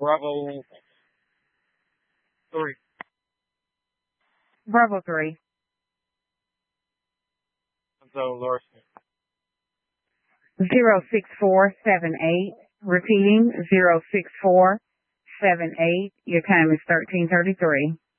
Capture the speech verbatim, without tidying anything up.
Bravo three. Bravo three. So Larson. Zero six four seven eight. Repeating, zero six four seven eight. Your time is thirteen thirty-three.